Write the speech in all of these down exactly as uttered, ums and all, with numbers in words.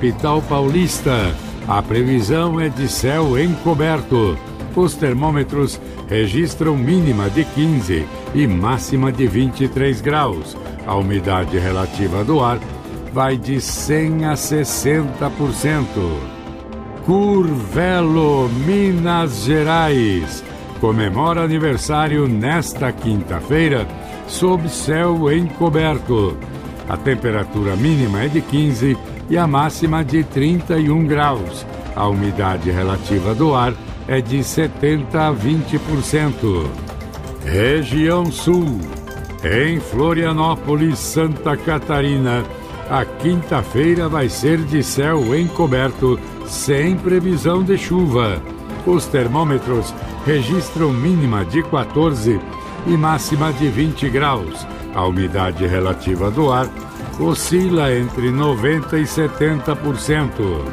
capital paulista. A previsão é de céu encoberto. Os termômetros registram mínima de quinze e máxima de vinte e três graus. A umidade relativa do ar vai de cem a sessenta por cento. Curvelo, Minas Gerais, comemora aniversário nesta quinta-feira sob céu encoberto. A temperatura mínima é de quinze e a máxima de trinta e um graus. A umidade relativa do ar é de setenta a vinte por cento. Região Sul. Em Florianópolis, Santa Catarina, a quinta-feira vai ser de céu encoberto, sem previsão de chuva. Os termômetros registram mínima de quatorze e máxima de vinte graus. A umidade relativa do ar oscila entre noventa e setenta por cento.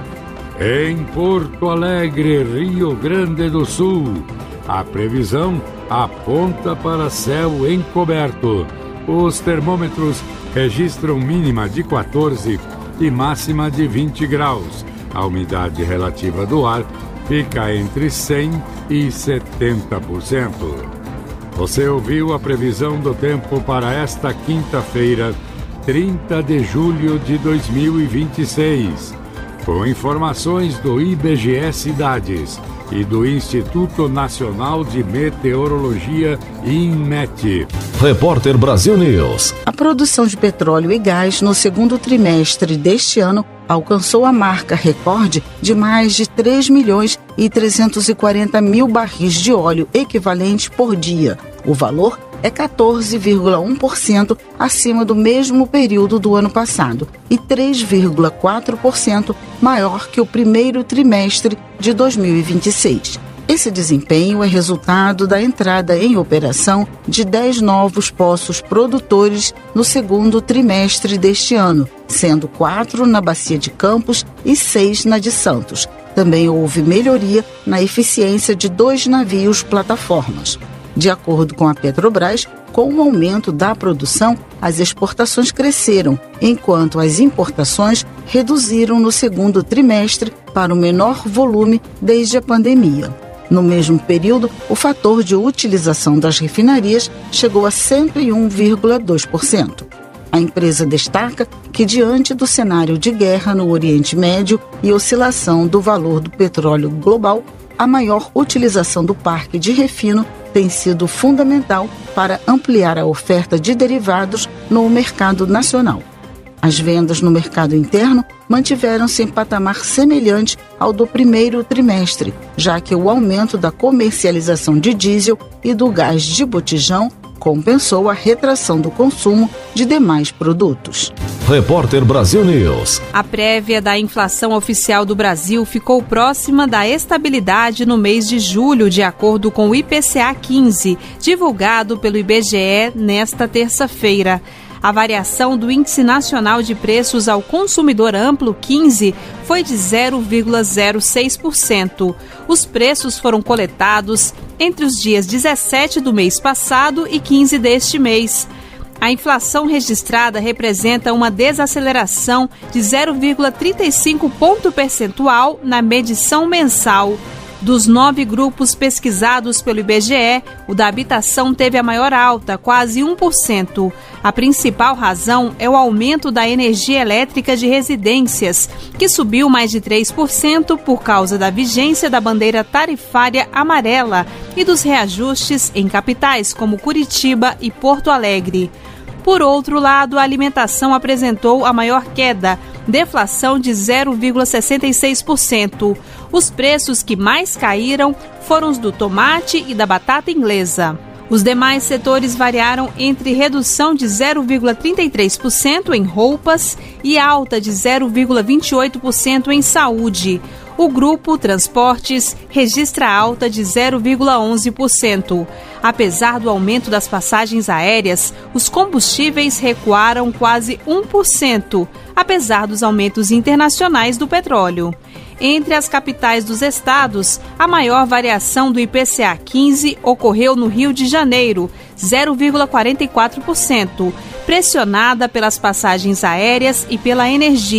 Em Porto Alegre, Rio Grande do Sul, a previsão aponta para céu encoberto. Os termômetros registram mínima de quatorze e máxima de vinte graus. A umidade relativa do ar fica entre cem e setenta por cento. Você ouviu a previsão do tempo para esta quinta-feira, trinta de julho de dois mil e vinte e seis. Com informações do I B G E Cidades e do Instituto Nacional de Meteorologia, INMET. Repórter Brasil News. A produção de petróleo e gás no segundo trimestre deste ano alcançou a marca recorde de mais de três milhões e trezentos e quarenta mil barris de óleo equivalente por dia. O valor é quatorze vírgula um por cento acima do mesmo período do ano passado e três vírgula quatro por cento maior que o primeiro trimestre de dois mil e vinte e seis. Esse desempenho é resultado da entrada em operação de dez novos poços produtores no segundo trimestre deste ano, sendo quatro na Bacia de Campos e seis na de Santos. Também houve melhoria na eficiência de dois navios plataformas. De acordo com a Petrobras, com o aumento da produção, as exportações cresceram, enquanto as importações reduziram no segundo trimestre para o menor volume desde a pandemia. No mesmo período, o fator de utilização das refinarias chegou a cento e um vírgula dois por cento. A empresa destaca que, diante do cenário de guerra no Oriente Médio e oscilação do valor do petróleo global, a maior utilização do parque de refino tem sido fundamental para ampliar a oferta de derivados no mercado nacional. As vendas no mercado interno mantiveram-se em patamar semelhante ao do primeiro trimestre, já que o aumento da comercialização de diesel e do gás de botijão compensou a retração do consumo de demais produtos. Repórter Brasil News. A prévia da inflação oficial do Brasil ficou próxima da estabilidade no mês de julho, de acordo com o I P C A quinze, divulgado pelo I B G E nesta terça-feira. A variação do Índice Nacional de Preços ao Consumidor Amplo, quinze, foi de zero vírgula zero seis por cento. Os preços foram coletados entre os dias dezessete do mês passado e quinze deste mês. A inflação registrada representa uma desaceleração de zero vírgula trinta e cinco ponto percentual na medição mensal. Dos nove grupos pesquisados pelo I B G E, o da habitação teve a maior alta, quase um por cento. A principal razão é o aumento da energia elétrica de residências, que subiu mais de três por cento por causa da vigência da bandeira tarifária amarela e dos reajustes em capitais como Curitiba e Porto Alegre. Por outro lado, a alimentação apresentou a maior queda, deflação de zero vírgula sessenta e seis por cento. Os preços que mais caíram foram os do tomate e da batata inglesa. Os demais setores variaram entre redução de zero vírgula trinta e três por cento em roupas e alta de zero vírgula vinte e oito por cento em saúde. O grupo Transportes registra alta de zero vírgula onze por cento. Apesar do aumento das passagens aéreas, os combustíveis recuaram quase um por cento, apesar dos aumentos internacionais do petróleo. Entre as capitais dos estados, a maior variação do I P C A quinze ocorreu no Rio de Janeiro, zero vírgula quarenta e quatro por cento, pressionada pelas passagens aéreas e pela energia.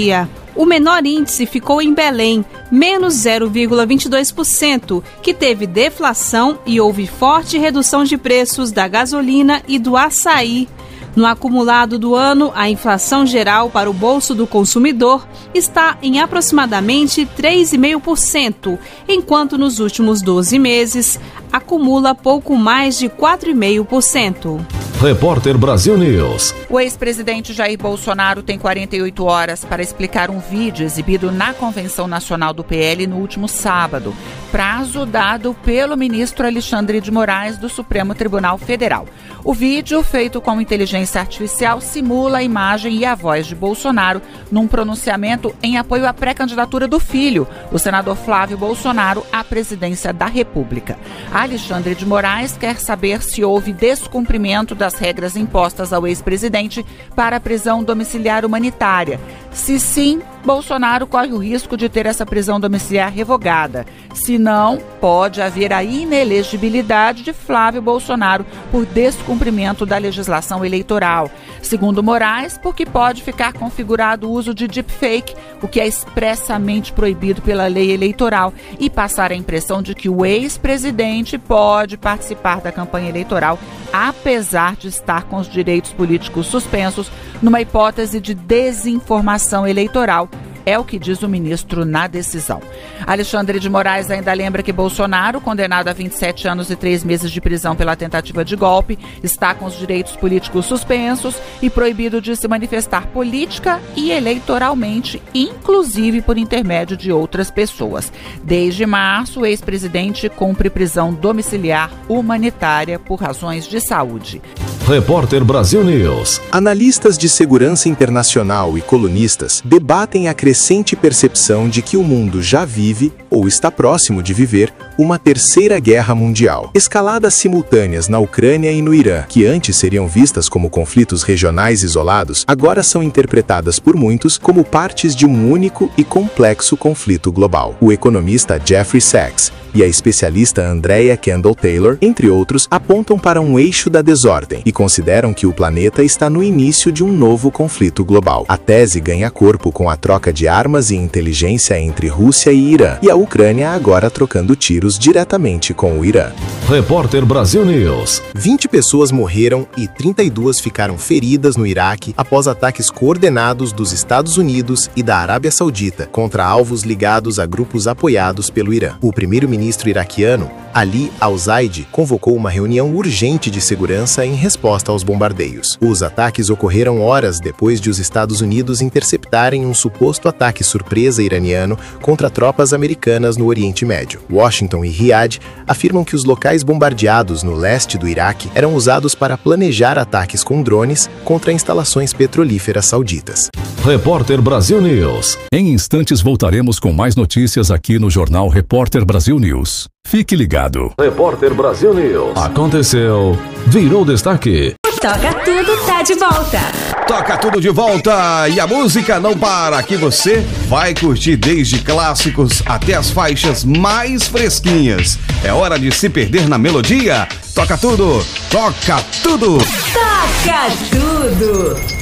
O menor índice ficou em Belém, menos zero vírgula vinte e dois por cento, que teve deflação e houve forte redução de preços da gasolina e do açaí. No acumulado do ano, a inflação geral para o bolso do consumidor está em aproximadamente três vírgula cinco por cento, enquanto nos últimos doze meses acumula pouco mais de quatro vírgula cinco por cento. Repórter Brasil News. O ex-presidente Jair Bolsonaro tem quarenta e oito horas para explicar um vídeo exibido na Convenção Nacional do P L no último sábado, prazo dado pelo ministro Alexandre de Moraes do Supremo Tribunal Federal. O vídeo, feito com inteligência artificial, simula a imagem e a voz de Bolsonaro num pronunciamento em apoio à pré-candidatura do filho, o senador Flávio Bolsonaro, à presidência da República. Alexandre de Moraes quer saber se houve descumprimento das regras impostas ao ex-presidente para a prisão domiciliar humanitária. Se sim, Bolsonaro corre o risco de ter essa prisão domiciliar revogada. Se não, pode haver a inelegibilidade de Flávio Bolsonaro por descumprimento da legislação eleitoral. Segundo Moraes, porque pode ficar configurado o uso de deepfake, o que é expressamente proibido pela lei eleitoral, e passar a impressão de que o ex-presidente pode participar da campanha eleitoral, apesar de estar com os direitos políticos suspensos, numa hipótese de desinformação eleitoral. É o que diz o ministro na decisão. Alexandre de Moraes ainda lembra que Bolsonaro, condenado a vinte e sete anos e três meses de prisão pela tentativa de golpe, está com os direitos políticos suspensos e proibido de se manifestar política e eleitoralmente, inclusive por intermédio de outras pessoas. Desde março, o ex-presidente cumpre prisão domiciliar humanitária por razões de saúde. Repórter Brasil News. Analistas de segurança internacional e colunistas debatem a crescente percepção de que o mundo já vive, ou está próximo de viver, uma terceira guerra mundial. Escaladas simultâneas na Ucrânia e no Irã, que antes seriam vistas como conflitos regionais isolados, agora são interpretadas por muitos como partes de um único e complexo conflito global. O economista Jeffrey Sachs e a especialista Andrea Kendall Taylor, entre outros, apontam para um eixo da desordem e consideram que o planeta está no início de um novo conflito global. A tese ganha corpo com a troca de armas e inteligência entre Rússia e Irã, e a Ucrânia agora trocando tiros diretamente com o Irã. Repórter Brasil News. vinte pessoas morreram e trinta e duas ficaram feridas no Iraque após ataques coordenados dos Estados Unidos e da Arábia Saudita contra alvos ligados a grupos apoiados pelo Irã. O primeiro-ministro iraquiano, Ali Al-Zaidi, convocou uma reunião urgente de segurança em resposta aos bombardeios. Os ataques ocorreram horas depois de os Estados Unidos interceptarem um suposto ataque surpresa iraniano contra tropas americanas no Oriente Médio. Washington e Riad afirmam que os locais bombardeados no leste do Iraque eram usados para planejar ataques com drones contra instalações petrolíferas sauditas. Repórter Brasil News. Em instantes voltaremos com mais notícias aqui no Jornal Repórter Brasil News. Fique ligado. Repórter Brasil News. Aconteceu, virou destaque. Toca Tudo tá de volta. Toca Tudo de volta e a música não para. Aqui você vai curtir desde clássicos até as faixas mais fresquinhas. É hora de se perder na melodia. Toca Tudo, toca tudo. Toca Tudo.